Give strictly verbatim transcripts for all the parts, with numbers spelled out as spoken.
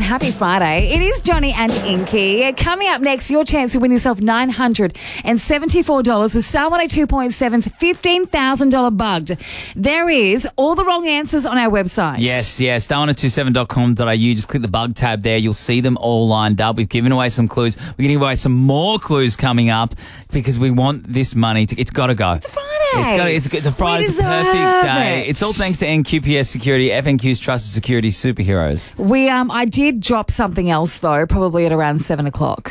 happy Friday. It is Johnny and Inky. Coming up next, your chance to win yourself nine hundred seventy-four dollars with Star one oh two point seven's fifteen thousand dollars Bugged. There is all the wrong answers on our website. Yes, yes, star one oh two seven dot com dot a u. Just click the bug tab there. You'll see them all lined up. We've given away some clues. We're giving away some more clues coming up because we want this money to... It's got to go. It's a Friday. It's, got, it's, it's a Friday. We It's a perfect day. it. It's all thanks to N Q P S Security, F N Q's trusted security superheroes. We um, I did drop something else though, probably at around seven o'clock.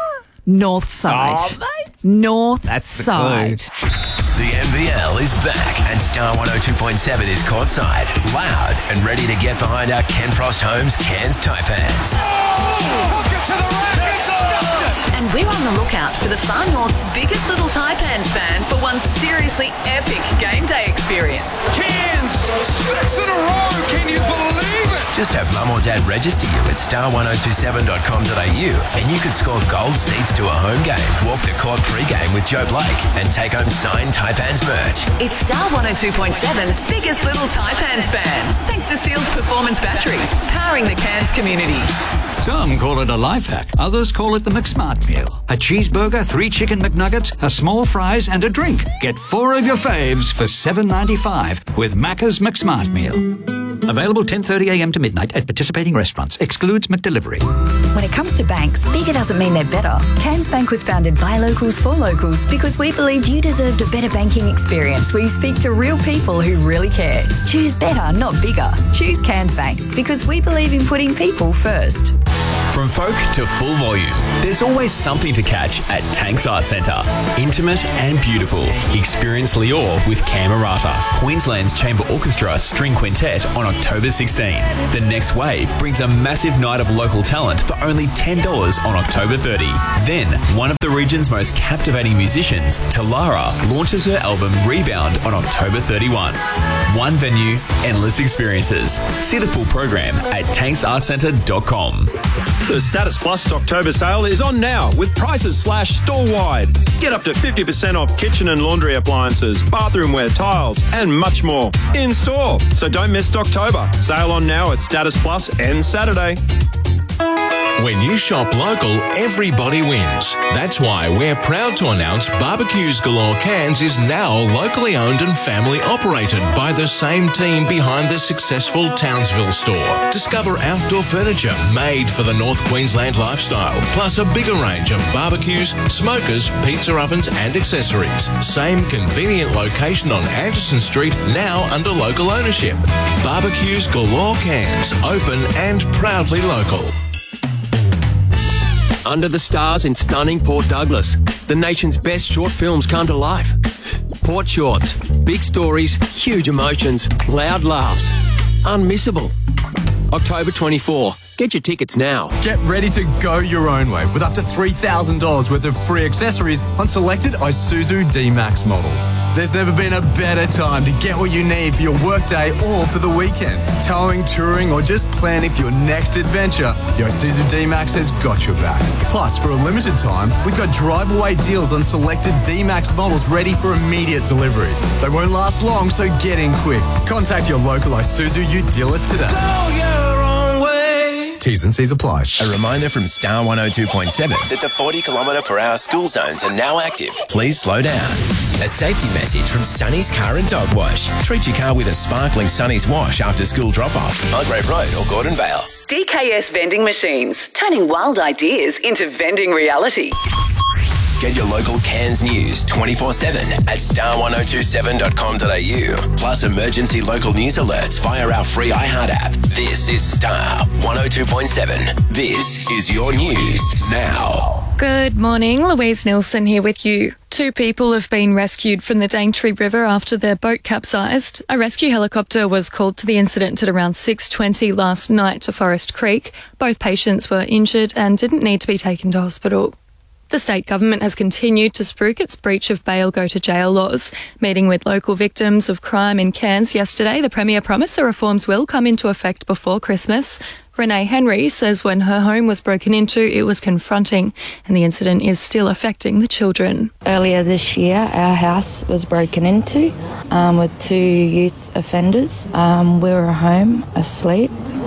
North side. Oh, mate. North That's the side. clue. The N B L is back and Star one oh two point seven is courtside, loud and ready to get behind our Ken Frost Homes Cairns Taipans. Hook it to the rack and stuffed it! And we're on the lookout for the Far North's biggest little Taipans fan for one seriously epic game day experience. Cairns, six in a row, can you believe it? Just have mum or dad register you at star one oh two seven dot com dot a u and you can score gold seats to a home game, walk the court pre-game with Joe Blake and take home signed Taipans merch. It's Star one oh two point seven's biggest little Taipans fan, thanks to Sealed Performance Batteries, powering the Cairns community. Some call it a life hack. Others call it the McSmart meal. A cheeseburger, three chicken McNuggets, a small fries and a drink. Get four of your faves for seven ninety-five with Macca's McSmart meal. Available ten thirty a m to midnight at participating restaurants. Excludes McDelivery. When it comes to banks, bigger doesn't mean they're better. Cairns Bank was founded by locals for locals because we believed you deserved a better banking experience where you speak to real people who really care. Choose better, not bigger. Choose Cairns Bank because we believe in putting people first. From folk to full volume, there's always something to catch at Tanks Art Centre. Intimate and beautiful. Experience Lior with Camerata, Queensland's Chamber Orchestra String Quintet on October sixteenth. The Next Wave brings a massive night of local talent for only ten dollars on October thirtieth. Then, one of the region's most captivating musicians, Talara, launches her album Rebound on October thirty-first. One venue, endless experiences. See the full program at tanks art centre dot com. The Status Plus October sale is on now with prices slashed store-wide. Get up to fifty percent off kitchen and laundry appliances, bathroomware, tiles, and much more in store. So don't miss October. Sale on now at Status Plus and Saturday. When you shop local, everybody wins. That's why we're proud to announce Barbecues Galore Cairns is now locally owned and family operated by the same team behind the successful Townsville store. Discover outdoor furniture made for the North Queensland lifestyle, plus a bigger range of barbecues, smokers, pizza ovens and accessories. Same convenient location on Anderson Street, now under local ownership. Barbecues Galore Cairns, open and proudly local. Under the Stars in stunning Port Douglas, the nation's best short films come to life. Port Shorts, big stories, huge emotions, loud laughs, unmissable. October twenty-fourth. Get your tickets now. Get ready to go your own way with up to three thousand dollars worth of free accessories on selected Isuzu D-Max models. There's never been a better time to get what you need for your workday or for the weekend. Towing, touring, or just planning for your next adventure, the Isuzu D-Max has got your back. Plus, for a limited time, we've got drive-away deals on selected D-Max models ready for immediate delivery. They won't last long, so get in quick. Contact your local Isuzu U dealer today. Go your own way. T's and C's apply. A reminder from Star one oh two point seven that the forty kilometre per hour school zones are now active. Please slow down. A safety message from Sunny's Car and Dog Wash. Treat your car with a sparkling Sunny's wash after school drop-off. Mulgrave Road or Gordon Vale. D K S Vending Machines, turning wild ideas into vending reality. Get your local Cairns news twenty-four seven at star one oh two seven dot com dot a u. Plus emergency local news alerts via our free iHeart app. This is Star one oh two point seven. This is your news now. Good morning, Louise Nilsson here with you. Two people have been rescued from the Daintree River after their boat capsized. A rescue helicopter was called to the incident at around six twenty last night to Forest Creek. Both patients were injured and didn't need to be taken to hospital. The state government has continued to spruik its breach of bail go to jail laws. Meeting with local victims of crime in Cairns yesterday, the Premier promised the reforms will come into effect before Christmas. Renee Henry says when her home was broken into, it was confronting, and the incident is still affecting the children. Earlier this year, our house was broken into um, with two youth offenders. Um, we were home asleep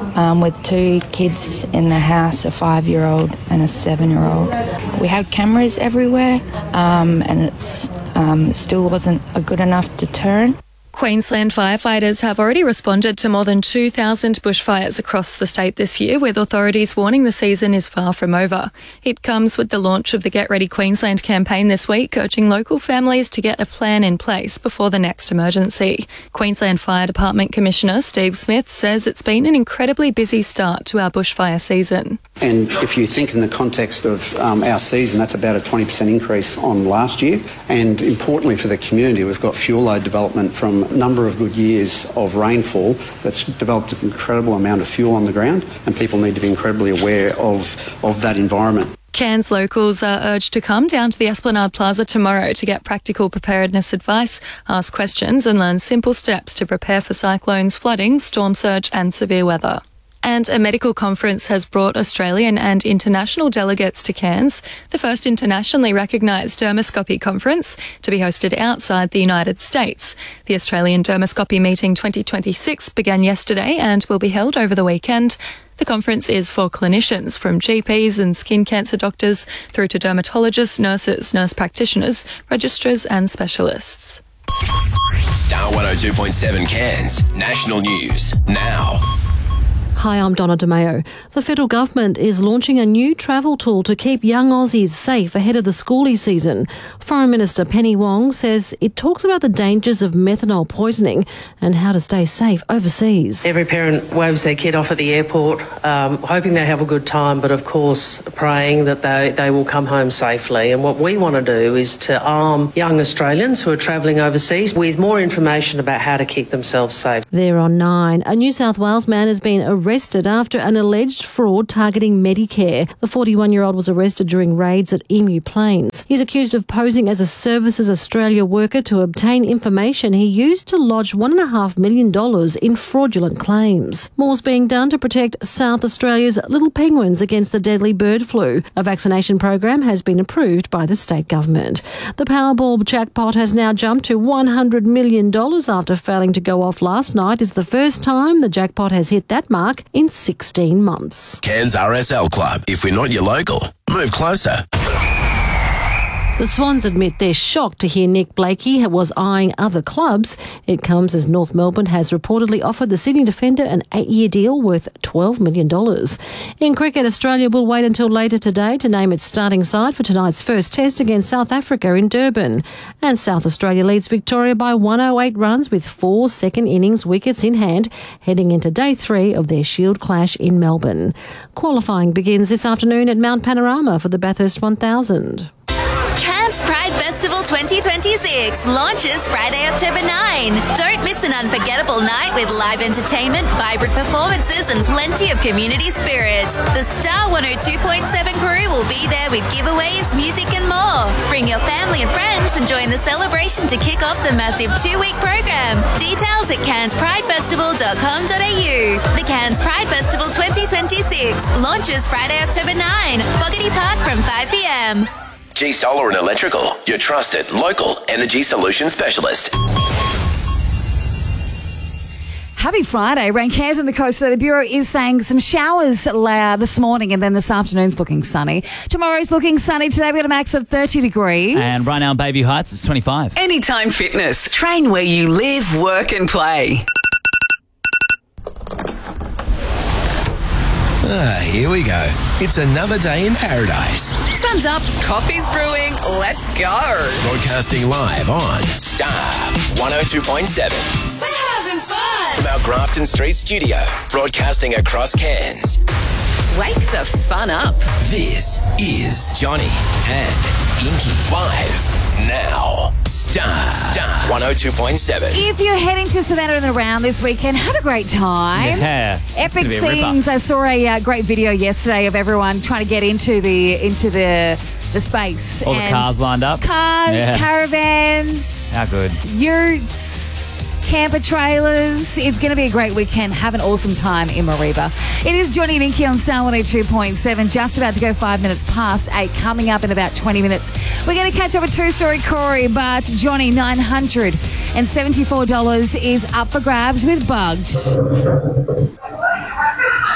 um, with two kids in the house, a five-year-old and a seven-year-old. We had cameras everywhere, um, and it's um, still wasn't good enough to turn. Queensland firefighters have already responded to more than two thousand bushfires across the state this year, with authorities warning the season is far from over. It comes with the launch of the Get Ready Queensland campaign this week, urging local families to get a plan in place before the next emergency. Queensland Fire Department Commissioner Steve Smith says it's been an incredibly busy start to our bushfire season. And if you think in the context of um, our season, that's about a twenty percent increase on last year. And importantly for the community, we've got fuel load development from a number of good years of rainfall that's developed an incredible amount of fuel on the ground, and people need to be incredibly aware of, of that environment. Cairns locals are urged to come down to the Esplanade Plaza tomorrow to get practical preparedness advice, ask questions and learn simple steps to prepare for cyclones, flooding, storm surge and severe weather. And a medical conference has brought Australian and international delegates to Cairns, the first internationally recognised dermoscopy conference to be hosted outside the United States. The Australian Dermoscopy Meeting twenty twenty-six began yesterday and will be held over the weekend. The conference is for clinicians, from G Ps and skin cancer doctors through to dermatologists, nurses, nurse practitioners, registrars and specialists. Star one oh two point seven Cairns, national news, now. Hi, I'm Donna DeMeo. The federal government is launching a new travel tool to keep young Aussies safe ahead of the schoolie season. Foreign Minister Penny Wong says it talks about the dangers of methanol poisoning and how to stay safe overseas. Every parent waves their kid off at the airport, um, hoping they have a good time, but of course praying that they, they will come home safely. And what we want to do is to arm young Australians who are travelling overseas with more information about how to keep themselves safe. There on nine. A New South Wales man has been arrested arrested after an alleged fraud targeting Medicare. The forty-one-year-old was arrested during raids at Emu Plains. He's accused of posing as a Services Australia worker to obtain information he used to lodge one point five million dollars in fraudulent claims. More's being done to protect South Australia's little penguins against the deadly bird flu. A vaccination program has been approved by the state government. The Powerball jackpot has now jumped to one hundred million dollars after failing to go off last night. It's the first time the jackpot has hit that mark in sixteen months. Cairns R S L Club. If we're not your local, move closer. The Swans admit they're shocked to hear Nick Blakey was eyeing other clubs. It comes as North Melbourne has reportedly offered the Sydney defender an eight-year deal worth twelve million dollars. In cricket, Australia will wait until later today to name its starting side for tonight's first test against South Africa in Durban. And South Australia leads Victoria by one hundred eight runs with four second innings wickets in hand, heading into day three of their Shield clash in Melbourne. Qualifying begins this afternoon at Mount Panorama for the Bathurst one thousand. Cairns Pride Festival twenty twenty-six launches Friday, October ninth. Don't miss an unforgettable night with live entertainment, vibrant performances and plenty of community spirit. The Star one oh two point seven crew will be there with giveaways, music and more. Bring your family and friends and join the celebration to kick off the massive two-week program. Details at cairns pride festival dot com dot a u. The Cairns Pride Festival twenty twenty-six launches Friday, October ninth. Boggity Park from five p m. G Solar and Electrical, your trusted local energy solution specialist. Happy Friday. Rain Cairns in the coast. So the Bureau is saying some showers uh, this morning, and then this afternoon's looking sunny. Tomorrow's looking sunny. Today we got a max of thirty degrees. And right now in Bayview Heights, it's twenty-five. Anytime Fitness. Train where you live, work and play. Ah, here we go. It's another day in paradise. Sun's up, coffee's brewing, let's go. Broadcasting live on Star one oh two point seven. We're having fun. From our Grafton Street studio, broadcasting across Cairns. Wake the fun up. This is Johnny and Inky live now. Star, Star one oh two point seven. If you're heading to Savannah and around this weekend, have a great time. Yeah. Epic scenes. I saw a uh, great video yesterday of everyone trying to get into the into the the space. All the and cars lined up. Cars, Yeah. caravans. How good. Utes, camper trailers. It's going to be a great weekend. Have an awesome time in Mariba. It is Johnny and Inky on Star one oh two point seven. Just about to go five minutes past eight. Coming up in about twenty minutes. We're going to catch up with two-story Corey, but Johnny, nine hundred seventy-four dollars is up for grabs with Bugged.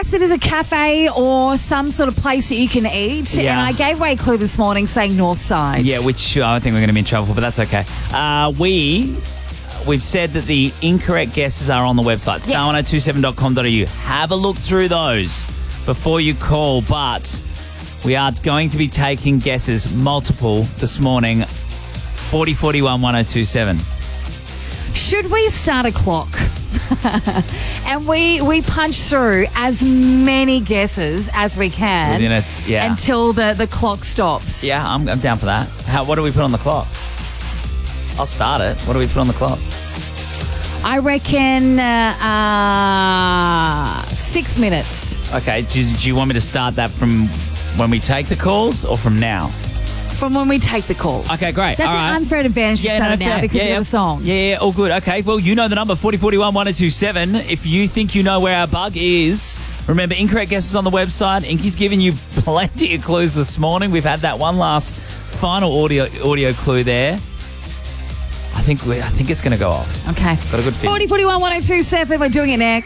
Yes, it is a cafe or some sort of place that you can eat. Yeah. And I gave away a clue this morning saying North Side. Yeah, which I think we're going to be in trouble for, but that's okay. Uh, we, we've said that the incorrect guesses are on the website, star one oh two seven dot com dot a u. Have a look through those before you call, but we are going to be taking guesses, multiple, this morning, forty forty-one one oh two seven. Should we start a clock? And we we punch through as many guesses as we can Within it, yeah. until the, the clock stops. Yeah, I'm, I'm down for that. How, what do we put on the clock? I'll start it. What do we put on the clock? I reckon uh, uh, six minutes. Okay, do, do you want me to start that from when we take the calls or from now? From when we take the calls. Okay, great. That's All an right. unfair advantage to start it now fair. because yeah, you yeah. have a song. Yeah, yeah, all good. Okay, well, you know the number, forty forty-one one oh two seven. If you think you know where our bug is, remember, incorrect guesses on the website. Inky's given you plenty of clues this morning. We've had that one last final audio audio clue there. I think we, I think it's going to go off. Okay. Got a good feeling. forty forty-one one oh two seven. We're doing it next.